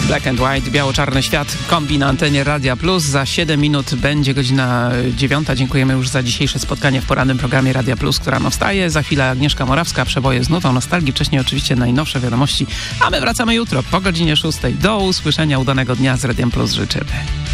Black and White, biało-czarny świat, kombi na antenie Radia Plus. Za 7 minut będzie godzina 9. Dziękujemy już za dzisiejsze spotkanie w porannym programie Radia Plus, która wstaje. Za chwilę Agnieszka Morawska, przeboje z nutą nostalgii. Wcześniej oczywiście najnowsze wiadomości. A my wracamy jutro po godzinie 6. Do usłyszenia, udanego dnia z Radiem Plus życzymy.